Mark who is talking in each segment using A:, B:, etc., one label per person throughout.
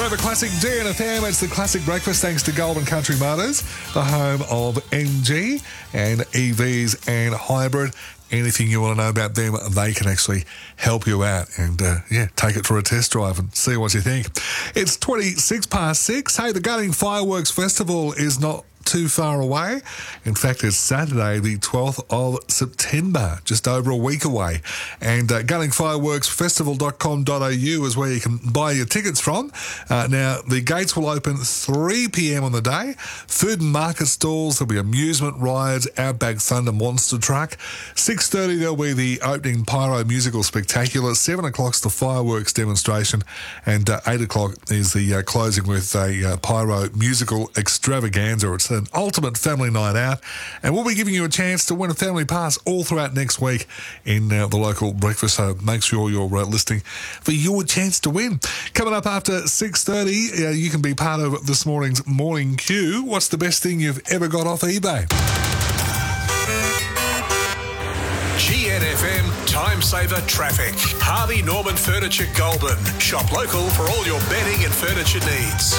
A: Forever Classic GNFM, it's the classic breakfast thanks to Goulburn Country Motors, the home of MG and EVs and hybrid. Anything you want to know about them, they can actually help you out and, take it for a test drive and see what you think. It's 6:26. Hey, the Gunning Fireworks Festival is not too far away. In fact, it's Saturday, the 12th of September, just over a week away. And gunningfireworksfestival.com.au is where you can buy your tickets from. Now, the gates will open 3 p.m. on the day. Food and market stalls, there'll be amusement rides, Outback Thunder Monster Truck. 6:30, there'll be the opening pyro musical spectacular. 7 o'clock's the fireworks demonstration. And 8 o'clock is the closing with a pyro musical extravaganza. It's an ultimate family night out, and we'll be giving you a chance to win a family pass all throughout next week in the local breakfast, so make sure you're listening for your chance to win. Coming up after 6:30, you can be part of this morning's Morning Queue. What's the best thing you've ever got off eBay?
B: GNFM Time Saver Traffic. Harvey Norman Furniture Goulburn. Shop local for all your bedding and furniture needs.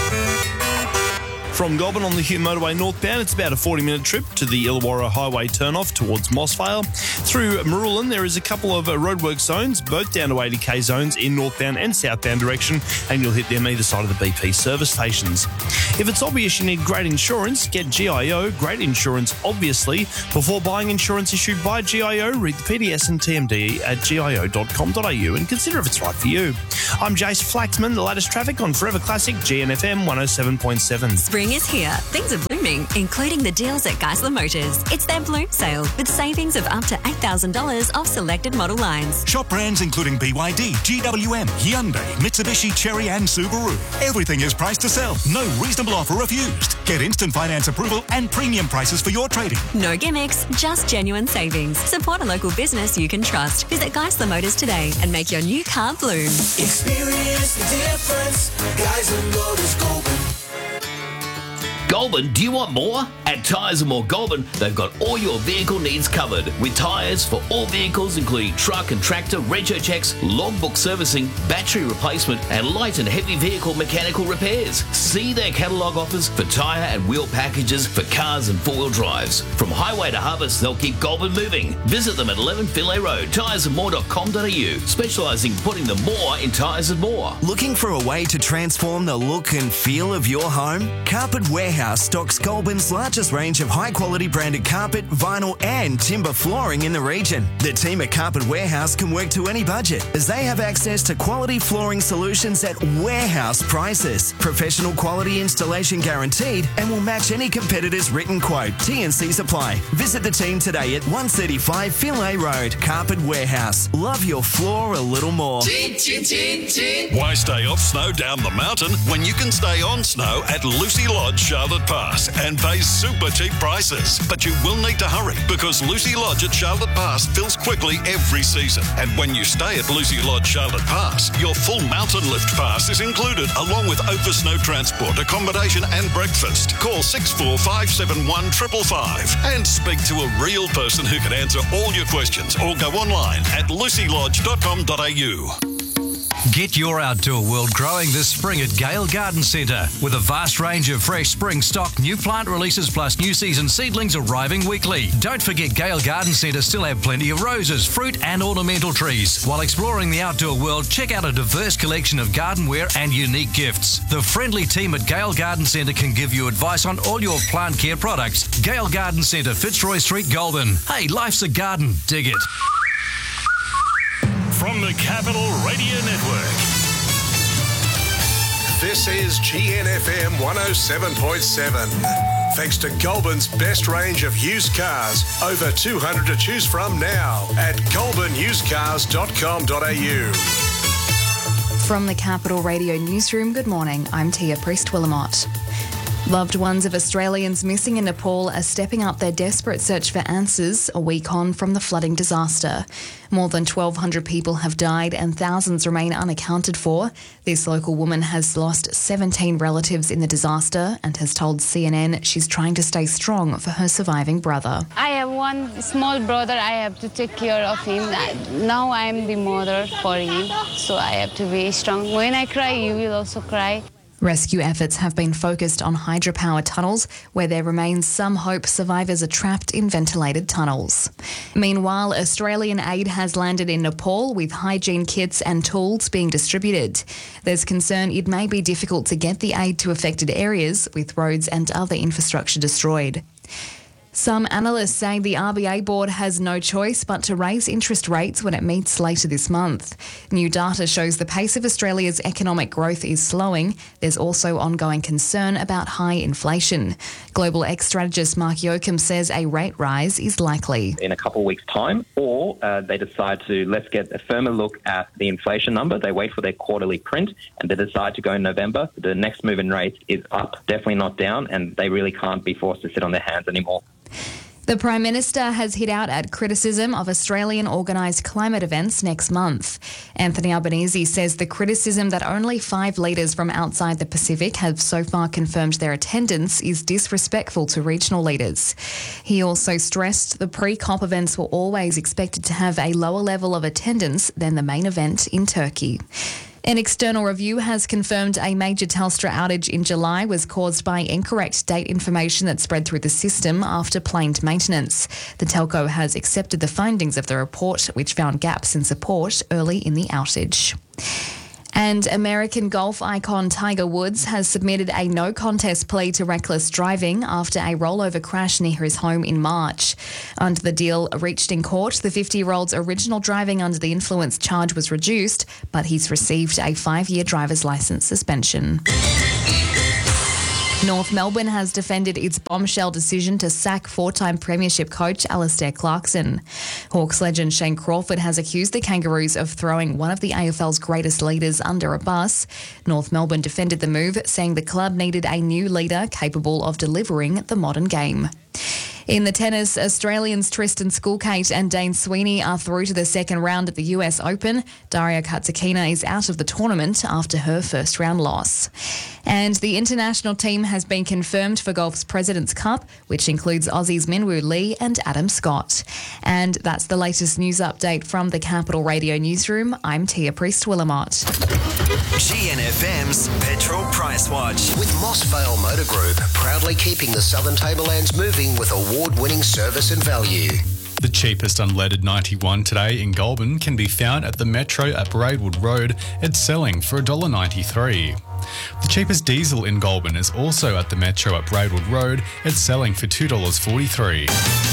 C: From Goulburn on the Hume Motorway northbound, it's about a 40-minute trip to the Illawarra Highway turnoff towards Mossvale. Through Marulan, there is a couple of roadwork zones, both down to 80k zones in northbound and southbound direction, and you'll hit them either side of the BP service stations. If it's obvious you need great insurance, get GIO, great insurance, obviously. Before buying insurance issued by GIO, read the PDS and TMD at gio.com.au and consider if it's right for you. I'm Jace Flaxman, the latest traffic on Forever Classic GNFM 107.7.
D: Spring is here. Things are blooming, including the deals at Geisler Motors. It's their Bloom Sale with savings of up to $8,000 off selected model lines.
E: Shop brands including BYD, GWM, Hyundai, Mitsubishi, Chery and Subaru. Everything is priced to sell. No reasonable offer refused. Get instant finance approval and premium prices for your trading.
D: No gimmicks, just genuine savings. Support a local business you can trust. Visit Geisler Motors today and make your new car bloom.
F: Experience the difference. Geisler Motors Goulburn.
G: Goulburn, do you want more? At Tyres & More Goulburn, they've got all your vehicle needs covered with tyres for all vehicles including truck and tractor, rego checks, logbook servicing, battery replacement and light and heavy vehicle mechanical repairs. See their catalogue offers for tyre and wheel packages for cars and four-wheel drives. From highway to harvest, they'll keep Goulburn moving. Visit them at 11 Philae Road, tyresandmore.com.au, specialising in putting the more in Tyres & More.
H: Looking for a way to transform the look and feel of your home? Carpet Warehouse stocks Goulburn's largest range of high-quality branded carpet, vinyl and timber flooring in the region. The team at Carpet Warehouse can work to any budget as they have access to quality flooring solutions at warehouse prices. Professional quality installation guaranteed and will match any competitor's written quote. T&Cs apply. Visit the team today at 135 Philae Road. Carpet Warehouse. Love your floor a little more.
I: Why stay off snow down the mountain when you can stay on snow at Lucy Lodge, Charlotte Pass and pay super cheap prices? But you will need to hurry because Lucy Lodge at Charlotte Pass fills quickly every season. And when you stay at Lucy Lodge Charlotte Pass, your full mountain lift pass is included along with over snow transport, accommodation and breakfast. Call 64571 555 and speak to a real person who can answer all your questions or go online at lucylodge.com.au.
J: Get your outdoor world growing this spring at Gale Garden Centre with a vast range of fresh spring stock, new plant releases plus new season seedlings arriving weekly. Don't forget Gale Garden Centre still have plenty of roses, fruit and ornamental trees. While exploring the outdoor world, check out a diverse collection of gardenware and unique gifts. The friendly team at Gale Garden Centre can give you advice on all your plant care products. Gale Garden Centre, Fitzroy Street, Goulburn. Hey, life's a garden. Dig it.
I: From the Capital Radio Network.
B: This is GNFM 107.7. Thanks to Goulburn's best range of used cars. Over 200 to choose from now at goulburnusedcars.com.au.
K: From the Capital Radio Newsroom, good morning. I'm Tia Priest-Willamott. Loved ones of Australians missing in Nepal are stepping up their desperate search for answers a week on from the flooding disaster. More than 1,200 people have died and thousands remain unaccounted for. This local woman has lost 17 relatives in the disaster and has told CNN she's trying to stay strong for her surviving brother.
L: I have one small brother. I have to take care of him. Now I am the mother for him, so I have to be strong. When I cry, you will also cry.
K: Rescue efforts have been focused on hydropower tunnels, where there remains some hope survivors are trapped in ventilated tunnels. Meanwhile, Australian aid has landed in Nepal with hygiene kits and tools being distributed. There's concern it may be difficult to get the aid to affected areas, with roads and other infrastructure destroyed. Some analysts say the RBA board has no choice but to raise interest rates when it meets later this month. New data shows the pace of Australia's economic growth is slowing. There's also ongoing concern about high inflation. Global X-strategist Mark Yoakum says a rate rise is likely.
M: In a couple of weeks' time, or they decide to let's get a firmer look at the inflation number. They wait for their quarterly print and they decide to go in November. The next move in rates is up, definitely not down, and they really can't be forced to sit on their hands anymore.
K: The Prime Minister has hit out at criticism of Australian organised climate events next month. Anthony Albanese says the criticism that only 5 leaders from outside the Pacific have so far confirmed their attendance is disrespectful to regional leaders. He also stressed the pre-COP events were always expected to have a lower level of attendance than the main event in Turkey. An external review has confirmed a major Telstra outage in July was caused by incorrect date information that spread through the system after planned maintenance. The telco has accepted the findings of the report, which found gaps in support early in the outage. And American golf icon Tiger Woods has submitted a no-contest plea to reckless driving after a rollover crash near his home in March. Under the deal reached in court, the 50-year-old's original driving under the influence charge was reduced, but he's received a 5-year driver's licence suspension. North Melbourne has defended its bombshell decision to sack 4-time premiership coach Alastair Clarkson. Hawks legend Shane Crawford has accused the Kangaroos of throwing one of the AFL's greatest leaders under a bus. North Melbourne defended the move, saying the club needed a new leader capable of delivering the modern game. In the tennis, Australians Tristan Skulkate and Dane Sweeney are through to the second round of the US Open. Daria Katsakina is out of the tournament after her first round loss. And the international team has been confirmed for golf's President's Cup, which includes Aussies Minwoo Lee and Adam Scott. And that's the latest news update from the Capital Radio Newsroom. I'm Tia Priest-Willamott.
N: GNFM's Petrol Price Watch.
O: With Mossvale Motor Group, proudly keeping the Southern Tablelands moving with award-winning service and value.
P: The cheapest unleaded 91 today in Goulburn can be found at the Metro at Braidwood Road. It's selling for $1.93. The cheapest diesel in Goulburn is also at the Metro at Braidwood Road. It's selling for $2.43.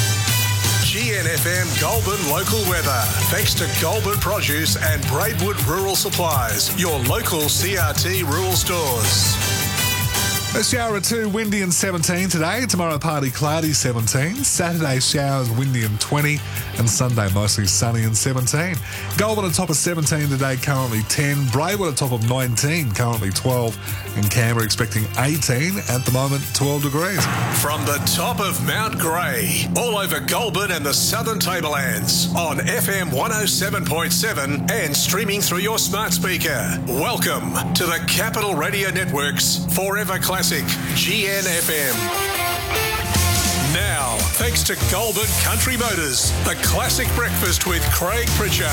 B: GNFM Goulburn local weather. Thanks to Goulburn Produce and Braidwood Rural Supplies, your local CRT rural stores.
A: A shower or 2, windy and 17 today. Tomorrow, partly cloudy, 17. Saturday, showers, windy and 20. And Sunday, mostly sunny and 17. Goulburn at top of 17 today, currently 10. Braidwood at top of 19, currently 12. And Canberra expecting 18, at the moment 12 degrees.
B: From the top of Mount Grey, all over Goulburn and the Southern Tablelands, on FM 107.7 and streaming through your smart speaker. Welcome to the Capital Radio Network's Forever Classic GNFM. Now, thanks to Goulburn Country Motors, the classic breakfast with Craig Pritchard.